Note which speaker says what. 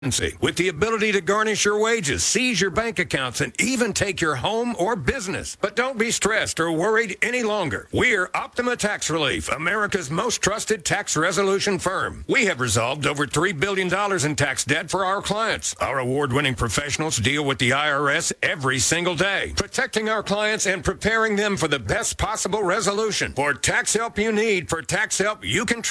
Speaker 1: with the ability to garnish your wages, seize your bank accounts, and even take your home or business. But don't be stressed or worried any longer. We're Optima Tax Relief, America's most trusted tax resolution firm. We have resolved over $3 billion in tax debt for our clients. Our award-winning professionals deal with the IRS every single day, protecting our clients and preparing them for the best possible resolution. For tax help you need, for tax help you can trust.